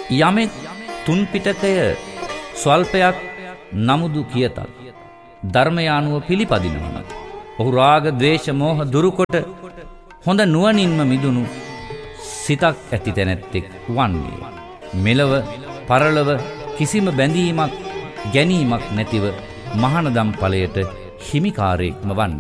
යමෙක් තුන් පිටකය ස්වල්පයක් නමුදු කියතත් ධර්මය අනුව පිළිපදිනවන. ඔහු රාග ද්වේෂ මෝහ දුරුකොට හොඳ නුවණින්ම මිදුණු සිතක් ඇති තැනැත්තෙක් වන්නේ. මෙලව පරලව කිසිම බැඳීමක් ගැනීමක් නැතිව මහානදම් ඵලයට හිමිකාරයෙක්ම වන්නේ.